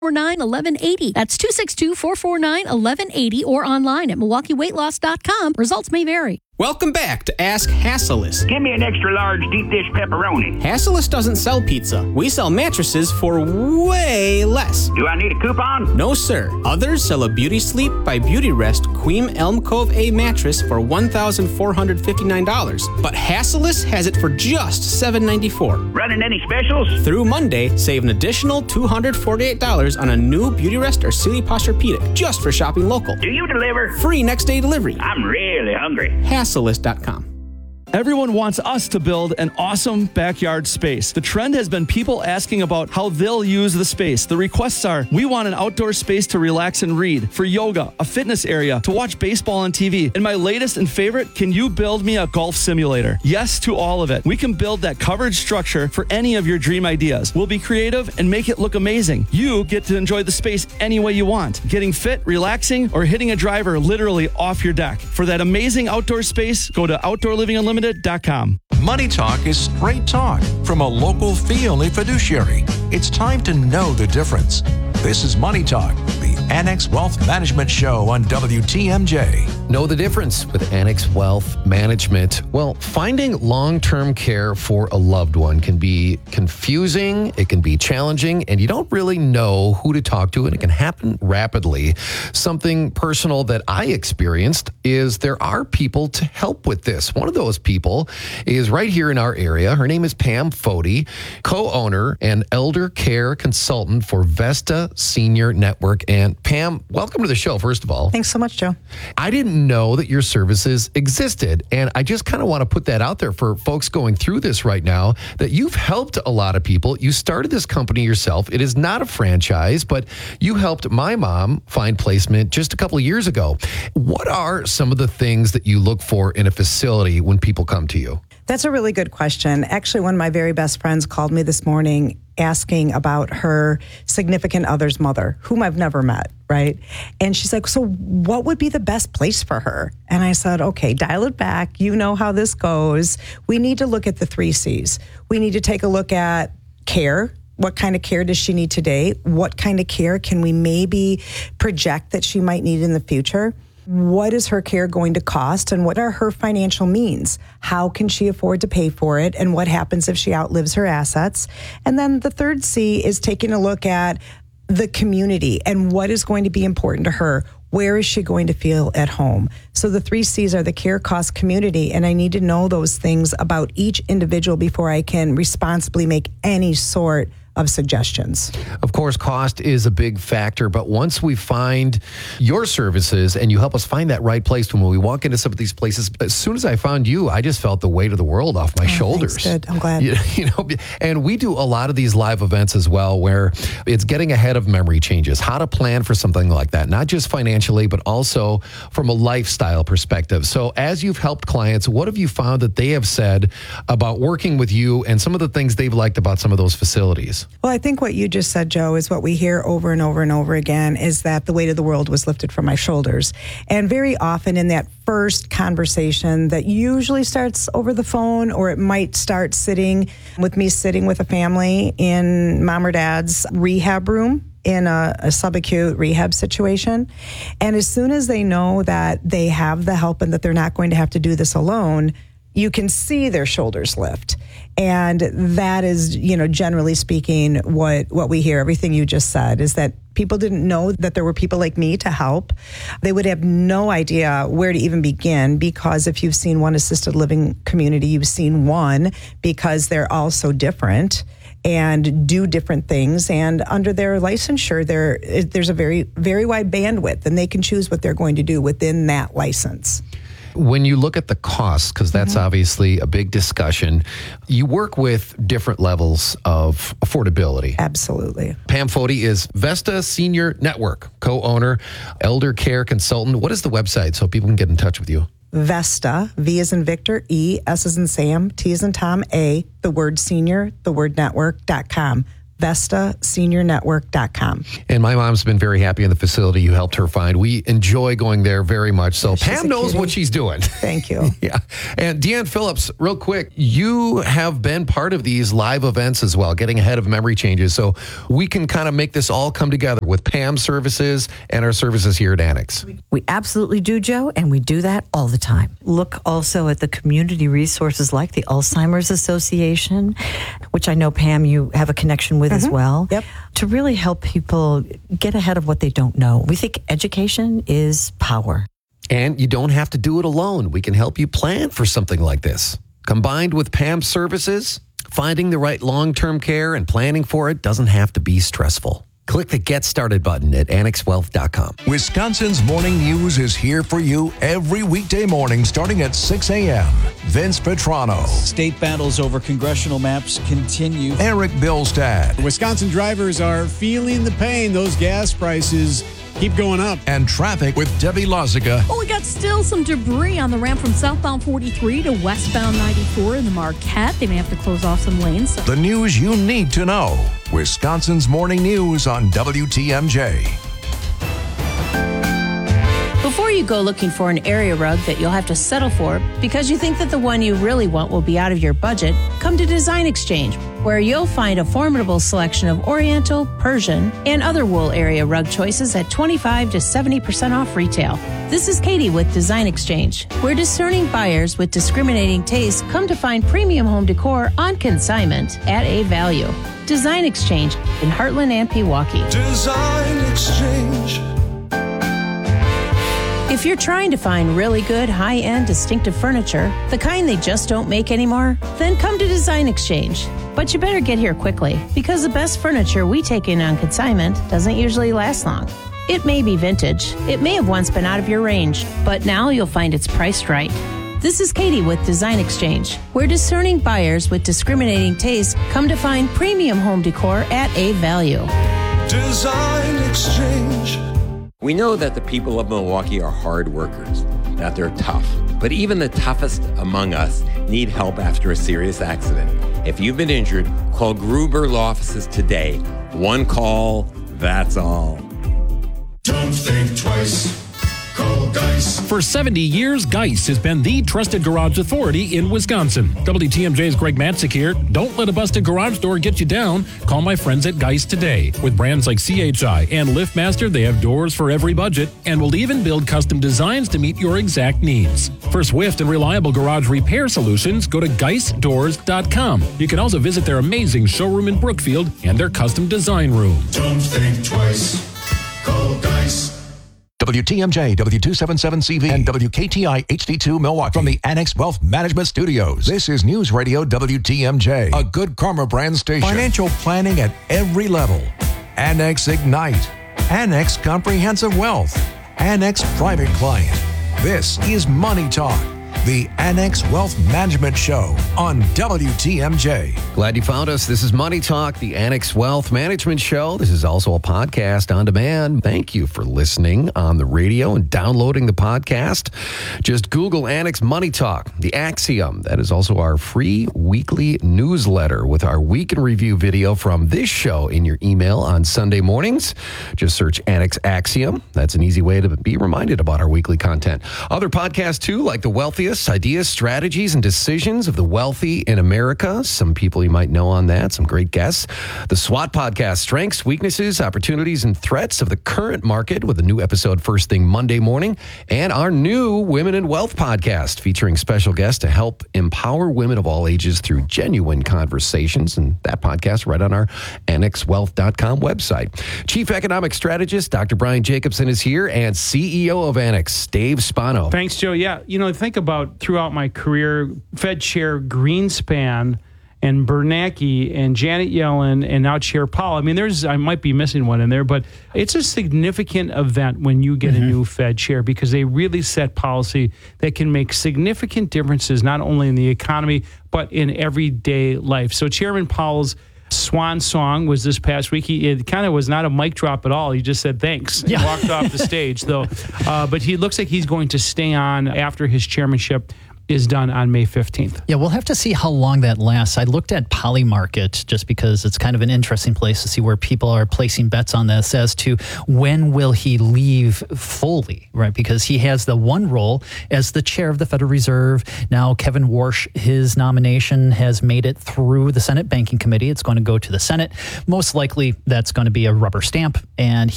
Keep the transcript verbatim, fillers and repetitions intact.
four nine, eleven eighty. That's two six two, four four nine, eleven eighty or online at milwaukee weight loss dot com. Results may vary. Welcome back to Ask Hasselus. Give me an extra large deep dish pepperoni. Hasselus doesn't sell pizza. We sell mattresses for way less. Do I need a coupon? No, sir. Others sell a Beauty Sleep by Beauty Rest Queen Elm Cove A mattress for one thousand four hundred fifty-nine dollars. But Hasselus has it for just seven hundred ninety-four dollars. Running any specials? Through Monday, save an additional two hundred forty-eight dollars on a new Beauty Rest or Sealy Posturepedic just for shopping local. Do you deliver? Free next day delivery. I'm really hungry. Hasselus dot com. Everyone wants us to build an awesome backyard space. The trend has been people asking about how they'll use the space. The requests are, we want an outdoor space to relax and read, for yoga, a fitness area, to watch baseball on T V. And my latest and favorite, can you build me a golf simulator? Yes to all of it. We can build that covered structure for any of your dream ideas. We'll be creative and make it look amazing. You get to enjoy the space any way you want, getting fit, relaxing, or hitting a driver literally off your deck. For that amazing outdoor space, go to outdoor living unlimited dot com. Money Talk is straight talk from a local fee-only fiduciary. It's time to know the difference. This is Money Talk, the Annex Wealth Management Show on W T M J. Know the difference with Annex Wealth Management. Well, finding long-term care for a loved one can be confusing, it can be challenging, and you don't really know who to talk to, and it can happen rapidly. Something personal that I experienced is there are people to help with this. One of those people is right here in our area. Her name is Pam Foti, co-owner and elder care consultant for Vesta Senior Network. And Pam, welcome to the show, first of all. Thanks so much, Joe. I didn't know that your services existed, and I just kind of want to put that out there for folks going through this right now, that you've helped a lot of people. You started this company yourself. It is not a franchise, but you helped my mom find placement just a couple of years ago. What are some of the things that you look for in a facility when people come to you? That's a really good question. Actually, one of my very best friends called me this morning asking about her significant other's mother, whom I've never met, right? And she's like, so what would be the best place for her? And I said, okay, dial it back. You know how this goes. We need to look at the three C's. We need to take a look at care. What kind of care does she need today? What kind of care can we maybe project that she might need in the future? What is her care going to cost, and what are her financial means? How can she afford to pay for it, and what happens if she outlives her assets? And then the third C is taking a look at the community and what is going to be important to her. Where is she going to feel at home? So the three C's are the care, cost, community, and I need to know those things about each individual before I can responsibly make any sort of suggestions. Of course, cost is a big factor, but once we find your services and you help us find that right place, when we walk into some of these places, as soon as I found you, I just felt the weight of the world off my oh, shoulders. Thanks, good. I'm glad. You, you know, and we do a lot of these live events as well, where it's getting ahead of memory changes, how to plan for something like that, not just financially, but also from a lifestyle perspective. So as you've helped clients, what have you found that they have said about working with you and some of the things they've liked about some of those facilities? Well, I think what you just said, Joe, is what we hear over and over and over again, is that the weight of the world was lifted from my shoulders. And very often in that first conversation that usually starts over the phone, or it might start sitting with me sitting with a family in mom or dad's rehab room in a, a subacute rehab situation. And as soon as they know that they have the help and that they're not going to have to do this alone, you can see their shoulders lift. And that is, you know, generally speaking, what, what we hear, everything you just said, is that people didn't know that there were people like me to help. They would have no idea where to even begin, because if you've seen one assisted living community, you've seen one, because they're all so different and do different things. And under their licensure, there there's a very, very wide bandwidth, and they can choose what they're going to do within that license. When you look at the costs, because that's mm-hmm. obviously a big discussion, you work with different levels of affordability. Absolutely. Pam Foti is Vesta Senior Network, co-owner, elder care consultant. What is the website so people can get in touch with you? Vesta, V as in Victor, E, S as in Sam, T as in Tom, A, the word senior, the word network dot com. vesta senior network dot com. And my mom's been very happy in the facility you helped her find. We enjoy going there very much. So She's Pam a knows cutie. what she's doing. Thank you. Yeah. And Deanne Phillips, real quick, you have been part of these live events as well, getting ahead of memory changes. So we can kind of make this all come together with Pam's services and our services here at Annex. We absolutely do, Joe, and we do that all the time. Look also at the community resources like the Alzheimer's Association, which I know, Pam, you have a connection with as well, Yep. to really help people get ahead of what they don't know. We think education is power. And you don't have to do it alone. We can help you plan for something like this. Combined with Pam's services, finding the right long-term care and planning for it doesn't have to be stressful. Click the Get Started button at annex wealth dot com. Wisconsin's Morning News is here for you every weekday morning starting at six a.m. Vince Petrano, State battles over congressional maps continue. Eric Bilstad, Wisconsin drivers are feeling the pain. Those gas prices keep going up. and traffic with Debbie Lozica. Oh, we got still some debris on the ramp from southbound forty-three to westbound ninety-four in the Marquette. They may have to close off some lanes. The news you need to know. Wisconsin's Morning News on W T M J. Before you go looking for an area rug that you'll have to settle for because you think that the one you really want will be out of your budget, come to Design Exchange, where you'll find a formidable selection of Oriental, Persian, and other wool area rug choices at twenty-five to seventy percent off retail. This is Katie with Design Exchange, where discerning buyers with discriminating tastes come to find premium home decor on consignment at a value. Design Exchange in Heartland and Pewaukee. Design Exchange. If you're trying to find really good, high-end, distinctive furniture, the kind they just don't make anymore, then come to Design Exchange. But you better get here quickly, because the best furniture we take in on consignment doesn't usually last long. It may be vintage, it may have once been out of your range, but now you'll find it's priced right. This is Katie with Design Exchange, where discerning buyers with discriminating tastes come to find premium home decor at a value. Design Exchange. We know that the people of Milwaukee are hard workers, that they're tough. But even the toughest among us need help after a serious accident. If you've been injured, call Gruber Law Offices today. One call, that's all. Don't think twice. Call Geis. For seventy years, Geis has been the trusted garage authority in Wisconsin. W T M J's Greg Matzik here. Don't let a busted garage door get you down. Call my friends at Geis today. With brands like C H I and LiftMaster, they have doors for every budget and will even build custom designs to meet your exact needs. For swift and reliable garage repair solutions, go to geis doors dot com. You can also visit their amazing showroom in Brookfield and their custom design room. Don't think twice. Call Geis. W T M J, W two seventy-seven C V, and W K T I H D two Milwaukee from the Annex Wealth Management Studios. This is News Radio W T M J, a Good Karma brand station. Financial planning at every level. Annex Ignite, Annex Comprehensive Wealth, Annex Private Client. This is Money Talk, the Annex Wealth Management Show on W T M J. Glad you found us. This is Money Talk, the Annex Wealth Management Show. This is also a podcast on demand. Thank you for listening on the radio and downloading the podcast. Just Google Annex Money Talk, the Axiom. That is also our free weekly newsletter with our week in review video from this show in your email on Sunday mornings. Just search Annex Axiom. That's an easy way to be reminded about our weekly content. Other podcasts too, like The Wealthiest, ideas, strategies, and decisions of the wealthy in America. Some people you might know on that, some great guests. The SWOT podcast, strengths, weaknesses, opportunities, and threats of the current market, with a new episode first thing Monday morning. And our new Women in Wealth podcast, featuring special guests to help empower women of all ages through genuine conversations. And that podcast right on our annex wealth dot com website. Chief Economic Strategist Doctor Brian Jacobson is here, and C E O of Annex, Dave Spano. Thanks, Joe. Yeah, you know, think about throughout my career, Fed Chair Greenspan and Bernanke and Janet Yellen and now Chair Powell. I mean, there's I might be missing one in there, but it's a significant event when you get mm-hmm. a new Fed chair, because they really set policy that can make significant differences, not only in the economy, but in everyday life. So Chairman Powell's swan song was this past week. He it kind of was not a mic drop at all. He just said thanks and yeah. walked off the stage, though. Uh, but he looks like he's going to stay on after his chairmanship. is done on May fifteenth. Yeah, we'll have to see how long that lasts. I looked at Polymarket just because it's kind of an interesting place to see where people are placing bets on this as to when will he leave fully, right? Because he has the one role as the chair of the Federal Reserve. Now, Kevin Warsh, his nomination has made it through the Senate Banking Committee. It's going to go to the Senate. Most likely, that's going to be a rubber stamp, and